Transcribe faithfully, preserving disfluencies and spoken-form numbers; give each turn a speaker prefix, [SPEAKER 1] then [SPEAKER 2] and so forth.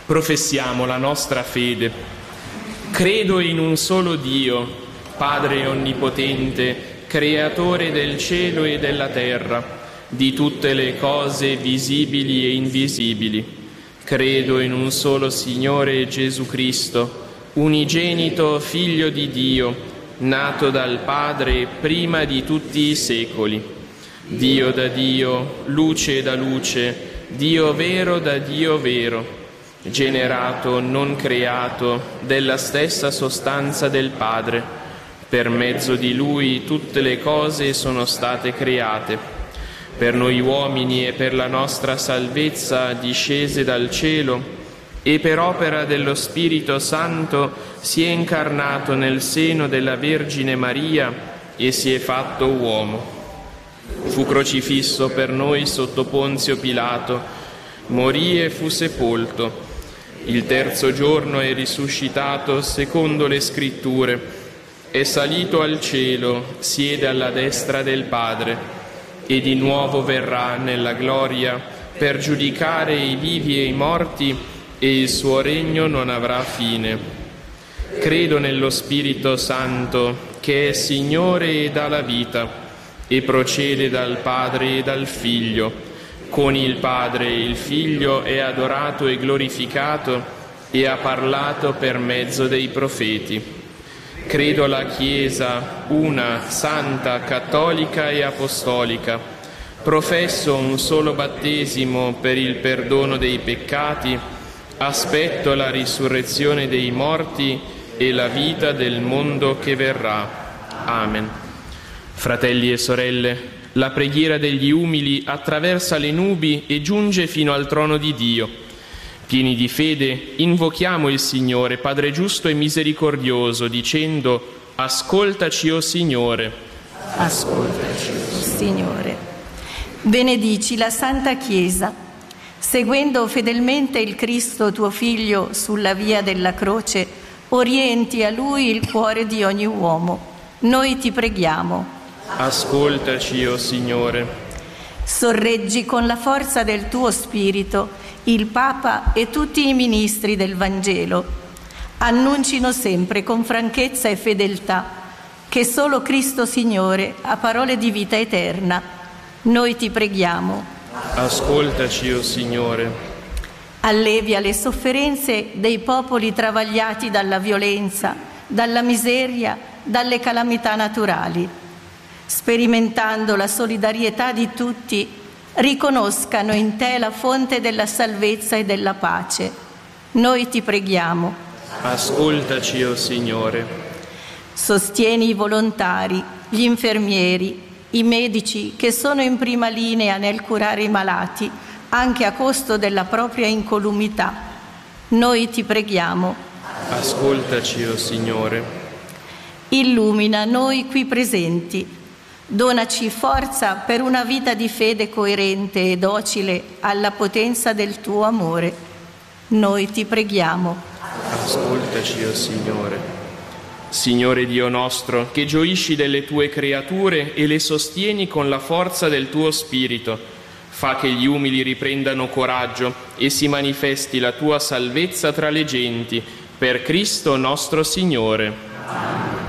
[SPEAKER 1] Professiamo la nostra fede. Credo in un solo Dio, Padre onnipotente, creatore del cielo e della terra, di tutte le cose visibili e invisibili. Credo in un solo Signore Gesù Cristo, unigenito Figlio di Dio, nato dal Padre prima di tutti i secoli. Dio da Dio, luce da luce, Dio vero da Dio vero, generato, non creato, della stessa sostanza del Padre. Per mezzo di Lui tutte le cose sono state create. Per noi uomini e per la nostra salvezza discese dal cielo e per opera dello Spirito Santo si è incarnato nel seno della Vergine Maria e si è fatto uomo. Fu crocifisso per noi sotto Ponzio Pilato, morì e fu sepolto. Il terzo giorno è risuscitato secondo le Scritture, è salito al cielo, siede alla destra del Padre e di nuovo verrà nella gloria per giudicare i vivi e i morti, e il suo regno non avrà fine. Credo nello Spirito Santo, che è Signore e dà la vita, e procede dal Padre e dal Figlio. Con il Padre e il Figlio è adorato e glorificato e ha parlato per mezzo dei profeti. Credo alla Chiesa, una, santa, cattolica e apostolica. Professo un solo battesimo per il perdono dei peccati. Aspetto la risurrezione dei morti e la vita del mondo che verrà. Amen. Fratelli e sorelle, la preghiera degli umili attraversa le nubi e giunge fino al trono di Dio. Pieni di fede, invochiamo il Signore, Padre giusto e misericordioso, dicendo: ascoltaci, o Signore.
[SPEAKER 2] Ascoltaci, o Signore. Benedici la Santa Chiesa, seguendo fedelmente il Cristo tuo Figlio sulla via della croce, orienti a Lui il cuore di ogni uomo. Noi ti preghiamo.
[SPEAKER 1] Ascoltaci, o Signore.
[SPEAKER 2] Sorreggi con la forza del tuo Spirito il Papa e tutti i ministri del Vangelo. Annuncino sempre con franchezza e fedeltà che solo Cristo Signore ha parole di vita eterna. Noi ti preghiamo.
[SPEAKER 1] Ascoltaci, o Signore.
[SPEAKER 2] Allevia le sofferenze dei popoli travagliati dalla violenza, dalla miseria, dalle calamità naturali. Sperimentando la solidarietà di tutti, riconoscano in te la fonte della salvezza e della pace. Noi ti preghiamo.
[SPEAKER 1] Ascoltaci, o Signore.
[SPEAKER 2] Sostieni i volontari, gli infermieri, i medici che sono in prima linea nel curare i malati, anche a costo della propria incolumità. Noi ti preghiamo.
[SPEAKER 1] Ascoltaci, o Signore.
[SPEAKER 2] Illumina noi qui presenti. Donaci forza per una vita di fede coerente e docile alla potenza del tuo amore. Noi ti preghiamo.
[SPEAKER 1] Ascoltaci, o Signore. Signore Dio nostro, che gioisci delle tue creature e le sostieni con la forza del tuo Spirito, fa che gli umili riprendano coraggio e si manifesti la tua salvezza tra le genti, per Cristo nostro Signore. Amen.